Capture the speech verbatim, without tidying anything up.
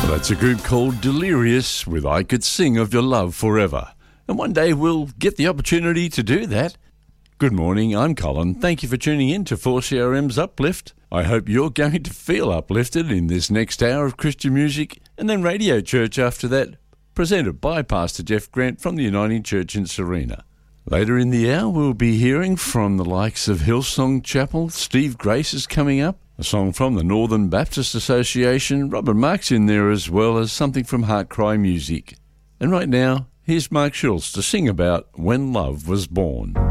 That's a group called Delirious with I Could Sing of Your Love Forever. And one day we'll get the opportunity to do that. Good morning, I'm Colin. Thank you for tuning in to four C R M's Uplift. I hope you're going to feel uplifted in this next hour of Christian music and then Radio Church after that, presented by Pastor Jeff Grant from the Uniting Church in Serena. Later in the hour we'll be hearing from the likes of Hillsong Chapel. Steve Grace is coming up. A song from the Northern Baptist Association. Robert Mark's in there as well as something from Heart Cry Music. And right now, here's Mark Schultz to sing about When Love Was Born.